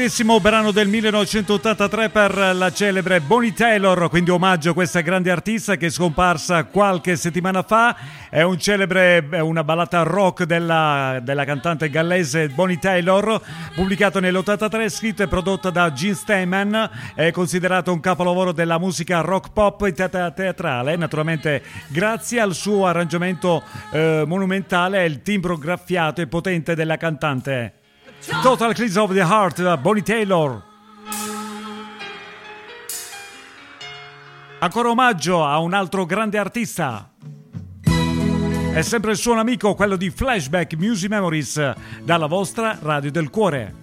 Brano del 1983 per la celebre Bonnie Tyler, quindi omaggio a questa grande artista che è scomparsa qualche settimana fa. È una ballata rock della cantante gallese Bonnie Tyler, pubblicato nell'83, scritto e prodotto da Gene Steinman. È considerato un capolavoro della musica rock pop e teatrale, naturalmente grazie al suo arrangiamento monumentale e il timbro graffiato e potente della cantante. Total Eclipse of the Heart, Bonnie Tyler. Ancora omaggio a un altro grande artista. È sempre il suo amico, quello di Flashback Music Memories, dalla vostra Radio del Cuore.